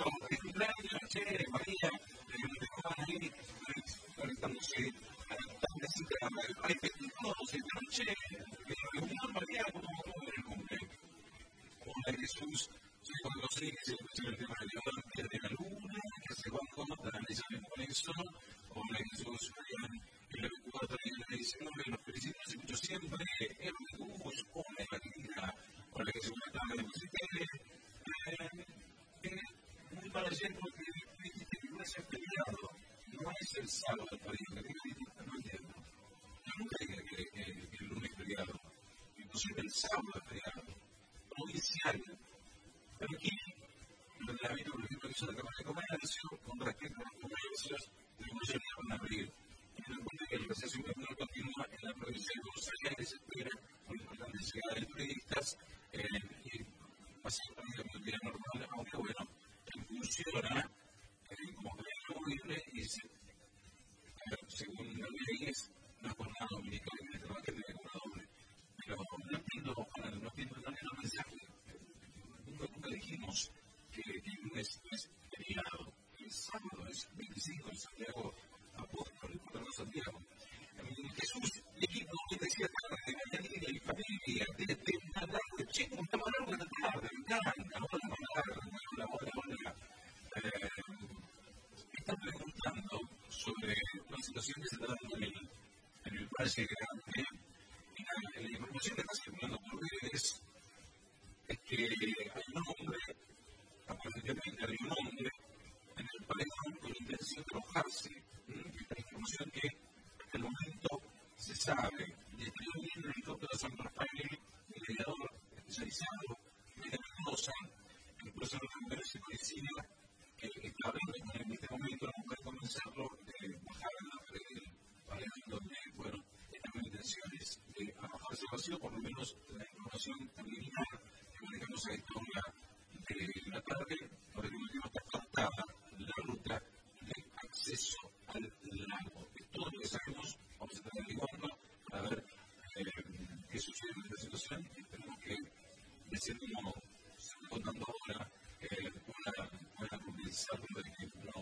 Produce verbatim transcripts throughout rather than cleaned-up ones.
de cumpleaños, che, María, de Juan ahí, conectándose a la cita del país veintidos, che, un María, ¿cómo va el cumple? Hola Jesús, soy Juan José, que se escucha el tema de la de la luna, que se va con la analizar con eso. Hola Jesús, Marian, el veinticuatro de diciembre, los felicito, los escucho siempre, el Jesús, hola María, hola Jesús, buenas tardes, muy para ayer porque dijiste que no es el feriado, no es el sábado el feriado, que dijiste, no entiendo. Yo nunca dije que, que, que el lunes es feriado, inclusive el sábado es feriado, provincial. Pero aquí, en el ámbito, por ejemplo, que hizo la Cámara de Comercio, con respecto a los comercios, no llegaron a abrir. Teniendo en cuenta que el receso invernal continúa en la provincia de Buenos Aires, se espera con importante llegada de turistas, eh, y básicamente como día normal, aunque bueno, funciona eh, como que movible y se, eh, según la ley es una jornada dominical que el trabajo tiene como una doble. Pero no entiendo, no entiendo también el mensaje. Nunca, nunca dijimos que, que el lunes es feriado, el sábado es veinticinco en Santiago Apóstol, el patrón de Santiago. Jesús, equipo noventa y siete de Mañanita y familia, desde Malargue, chico, un Malargue de la tarde, me encanta, hola Malargue, hola, hola, hola. Me están preguntando sobre la situación que se está dando en el, en el Valle Grande. Mira, la información que está circulando por redes es que hay un hombre, aparentemente hay un hombre en el paredón con intención de alojarse. Esta información que hasta el momento se sabe, desde un helicóptero de San Rafael, el mediador especializado de Mendoza, el profesor de Bomberos y Policía, que está hablando en este momento la mujer convencerlo de bajar en la pared del paredón donde, bueno, están intenciones de arrojarse vacío, por lo menos la información preliminar que manejamos a esta hora de la tarde, por el último está cortada la ruta de acceso al lago. De todo lo que sabemos, vamos a estar averiguando para ver eh, qué sucede en esta situación y tenemos que decir cómo se está contando ahora eh, una buena comenzar de que no,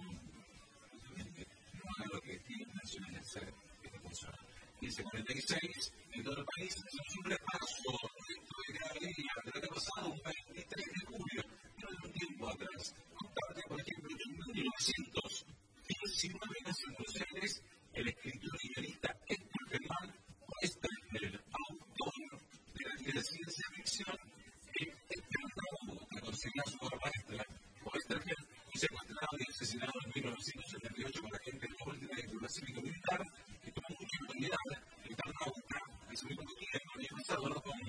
no haga lo que tiene intenciones de hacer que no funciona. quince cuarenta y seis, en todo el país, hacemos un repaso de cada día de lo que ha pasado un veintitrés de julio, no es un tiempo atrás. Contarte, por ejemplo, que en mil novecientos diecinueve nace en Buenos Aires el escritor y guionista Héctor Germán Oesterheld, autor de la de ciencia ficción Héctor Trabuco, que considera su obra maestra. Oesterheld fue secuestrado y asesinado en mil novecientos setenta y ocho por agentes de la última dictadura cívico-militar que tomó mucha autoridad. Héctor Trabuco, en su mismo tiempo, había pasado con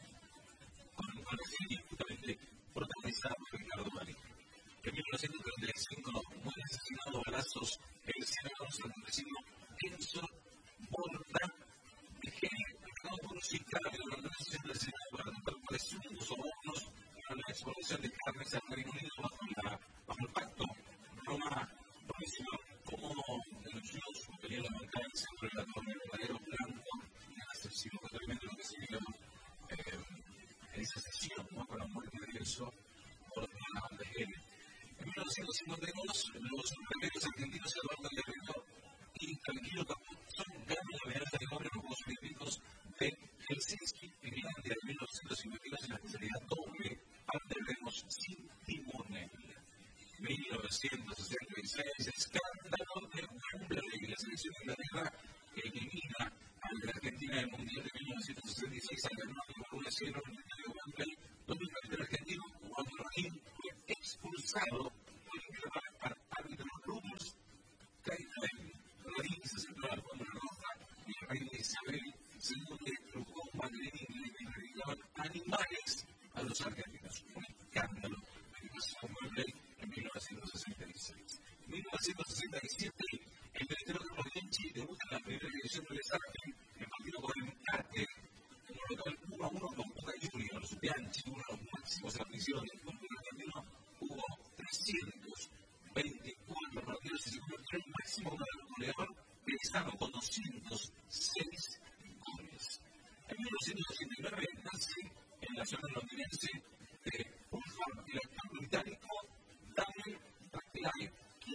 con la serie justamente protagonizada por Ricardo Darín. En mil novecientos treinta y cinco muere asesinado a balazos el senador santafesino Enzo Borda de Gene, acusado por un sicario de la organización del Senado para contar presuntos sobornos para la exportación de carnes al Reino Unido bajo, la, bajo el pacto Roma-Provisional. Como denunció su opinión la bancada sobre el ladrón del verdadero blanco y el asesino fue tremendo lo que se vio en esa sesión, ¿no? Con la muerte de Enzo Borda de Gene. En mil novecientos cincuenta y dos, los remeros argentinos Eduardo Guerrero y Tranquilo Capuzzo ganan la medalla de oro en los Juegos Olímpicos de Helsinki, Finlandia, en mil novecientos cincuenta y dos en la especialidad doble, ante remos sin timonel. mil novecientos sesenta y seis, escándalo de Wembley, la selección de Inglaterra elimina a la Argentina del Mundial de mil novecientos sesenta y seis al ganar por uno a cero en el estadio de Wembley, donde el delantero argentino Juan Rodríguez fue expulsado por el árbitro Rubens Kaifen. Rodríguez se sentó al fondo de la roja y el rey de Isabel segundo instruyó a Madrid y le dedicaban animales a los argentinos. Un escándalo que pasó en Wembley en mil novecientos sesenta y seis. En mil novecientos sesenta y siete, el delantero Carlos Bianchi debuta en la primera división del Sargent, el partido con el Empate, como local uno a uno con Boca Juniors. Bianchi, uno de los máximos aficionados del fútbol argentino, jugó trescientos veinticuatro partidos y se convirtió en el máximo goleador venezolano con doscientos seis goles. En mil novecientos ochenta y nueve nace en la zona londinense de Fulham el actor británico Daniel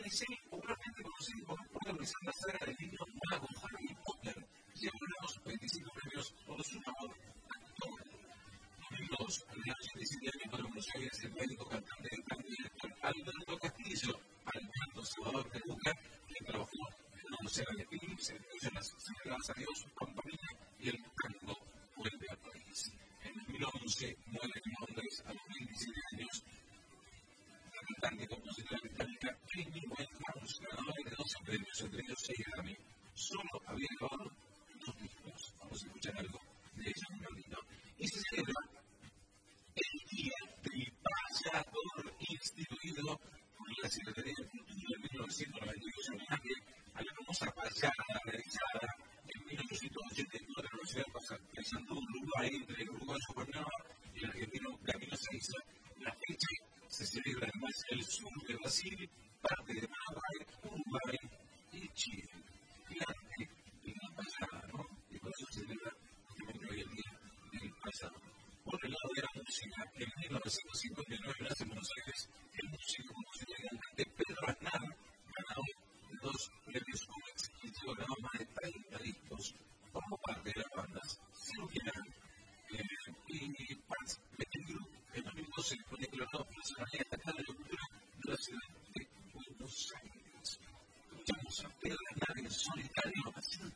Disney, popularmente conocido por protagonizar la saga del niño mago Harry Potter, llevó los veinticinco premios por su labor actoral. En los primeros diecisiete años de Buenos Aires, el médico cantante y gran director Alberto Castillo, Alberto Salvador de Luca, que trabajó en una docena de films, entre ellas Celebradas a Dios, Pampamina y El Tango vuelve al país. En dos mil once muere en Londres a los veintisiete años la cantante y compositora británica Amy Winehouse, ganadora de doce premios, entre ellos seis Grammy. Solo había grabado dos discos. Vamos a escuchar algo de ella un ratito. Y se celebra el Día del Payador, instituido por la Secretaría de Cultura en mil novecientos noventa y dos, en homenaje a la famosa payada realizada en mil novecientos ochenta y cuatro en la ciudad de Paysandú, Uruguay, entre el uruguayo Bernardo y el argentino Camilo Seiza. La fecha se celebra además en el sur de Brasil, parte de Paraguay, Uruguay y Chile. Fíjate, en la payada, ¿no? Y por eso se celebra justamente hoy el Día del Payador. Por el lado de la música, en mil novecientos cincuenta y nueve nace en Buenos Aires el músico, compositor y cantante Pedro Aznar, ganador de dos premios Comex y llegó a grabar más de treinta discos. Formó parte de las bandas Cirujinal eh, y Paz Metal. En dos mil doce fue declarado personalidad estatal de la cultura de la ciudad de Buenos Aires. Escuchamos a Pedro Aznar en solitario haciendo